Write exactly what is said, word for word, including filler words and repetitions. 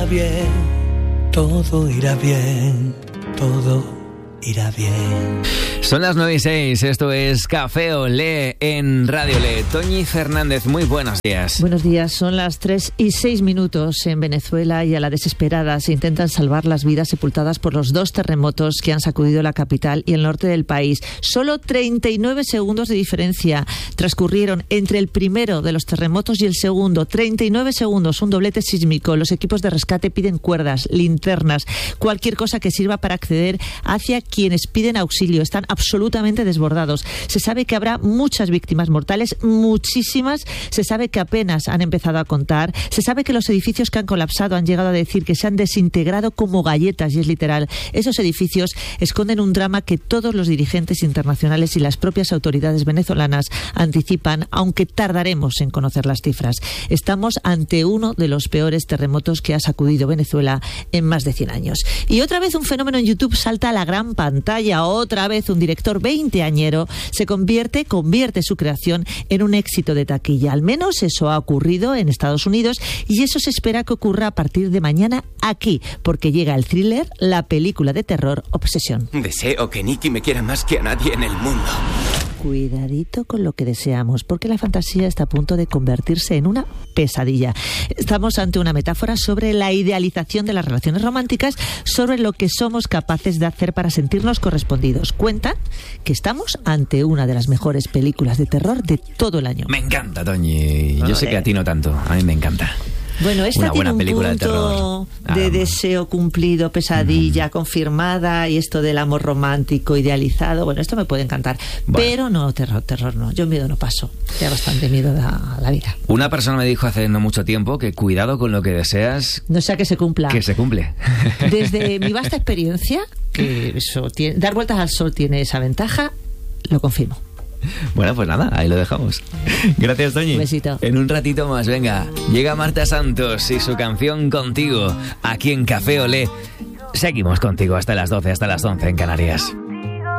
bien, todo irá bien, todo irá bien. Son las nueve y seis, esto es Café Olé en Radio Olé. Toñi Fernández, muy buenos días. Buenos días, son las tres y seis minutos en Venezuela y a la desesperada se intentan salvar las vidas sepultadas por los dos terremotos que han sacudido la capital y el norte del país. Solo treinta y nueve segundos de diferencia transcurrieron entre el primero de los terremotos y el segundo. treinta y nueve segundos, un doblete sísmico. Los equipos de rescate piden cuerdas, linternas, cualquier cosa que sirva para acceder hacia quienes piden auxilio. Están absolutamente desbordados. Se sabe que habrá muchas víctimas mortales, muchísimas. Se sabe que apenas han empezado a contar. Se sabe que los edificios que han colapsado han llegado a decir que se han desintegrado como galletas, y es literal. Esos edificios esconden un drama que todos los dirigentes internacionales y las propias autoridades venezolanas anticipan, aunque tardaremos en conocer las cifras. Estamos ante uno de los peores terremotos que ha sacudido Venezuela en más de cien años. Y otra vez un fenómeno en YouTube salta a la gran pantalla. Otra vez un director veinteañero se convierte, convierte su creación en un éxito de taquilla. Al menos eso ha ocurrido en Estados Unidos y eso se espera que ocurra a partir de mañana aquí, porque llega el thriller, la película de terror Obsesión. Deseo que Nicky me quiera más que a nadie en el mundo. Cuidadito con lo que deseamos, porque la fantasía está a punto de convertirse en una pesadilla. Estamos ante una metáfora sobre la idealización de las relaciones románticas, sobre lo que somos capaces de hacer para sentirnos correspondidos. Cuentan que estamos ante una de las mejores películas de terror de todo el año. Me encanta, Toñi. Yo no, sé eh. que a ti no tanto. A mí me encanta. Bueno, esta Una tiene buena un película punto de terror. de Ah, deseo cumplido, pesadilla mm. confirmada y esto del amor romántico idealizado. Bueno, esto me puede encantar, bueno. pero no, terror, terror no. Yo miedo no paso. Ya bastante miedo da la vida. Una persona me dijo hace no mucho tiempo que cuidado con lo que deseas, No sea que se cumpla. que se cumple. Desde mi vasta experiencia, que eso tiene, dar vueltas al sol tiene esa ventaja, lo confirmo. Bueno, pues nada, ahí lo dejamos. Gracias, Toñi. Un besito. En un ratito más, venga, llega Marta Santos y su canción Contigo, aquí en Café Olé. Seguimos contigo hasta las doce, hasta las once en Canarias.